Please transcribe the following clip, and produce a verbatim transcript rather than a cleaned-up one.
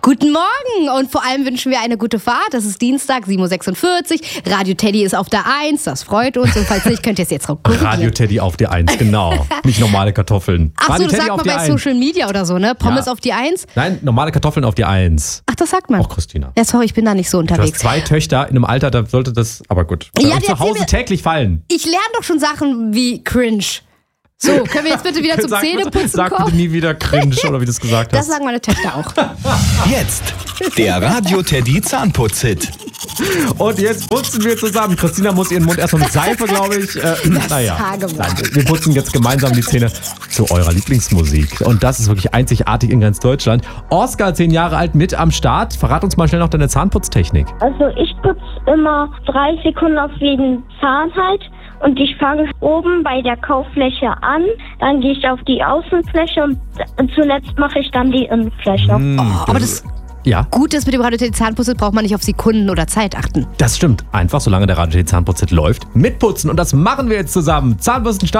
Guten Morgen und vor allem wünschen wir eine gute Fahrt. Das ist Dienstag, sieben Uhr sechsundvierzig. Radio Teddy ist auf der eins, das freut uns. Und falls nicht, könnt ihr es jetzt gucken. Radio Teddy auf die eins, genau. Nicht normale Kartoffeln. Ach Radio so, das Teddy sagt auf man die bei eins. Social Media oder so, ne? Pommes Ja. auf die eins. Nein, normale Kartoffeln auf die eins. Ach, das sagt man. Auch Christina. Ja, sorry, ich bin da nicht so Du hast unterwegs. zwei Töchter in einem Alter, da sollte das, aber gut, bei Ja, euch die zu Hause erzähl mir- täglich fallen. Ich lerne doch schon Sachen wie cringe. So, können wir jetzt bitte wieder zum Sag bitte- Zähneputzen Sag bitte kommen? nie wieder cringe, oder wie du es gesagt Das hast. sagen meine Töchter auch. Jetzt der Radio Teddy Zahnputz-Hit. Und jetzt putzen wir zusammen. Christina muss ihren Mund erstmal mit Seife, glaube ich. Äh, naja, sage mal. nein, wir putzen jetzt gemeinsam die Zähne zu eurer Lieblingsmusik. Und das ist wirklich einzigartig in ganz Deutschland. Oscar, zehn Jahre alt, mit am Start. Verrat uns mal schnell noch deine Zahnputztechnik. Also ich putze immer drei Sekunden auf jeden Zahn halt und ich fange oben bei der Kauffläche an, dann gehe ich auf die Außenfläche und zuletzt mache ich dann die Innenfläche. Hm, Oh, aber das Ja, gut ist mit dem Radio Teddy Zahnputz, braucht man nicht auf Sekunden oder Zeit achten. das stimmt. Einfach, solange der Radio Zahnputz läuft, mitputzen. Und das machen wir jetzt zusammen. Zahnbürsten